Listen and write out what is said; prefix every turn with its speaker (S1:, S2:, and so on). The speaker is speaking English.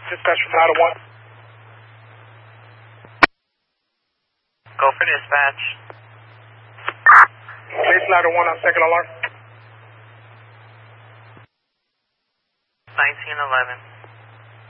S1: Dispatch from Ladder 1.
S2: Go for dispatch.
S1: Base Ladder 1 on second alarm.
S2: 1911.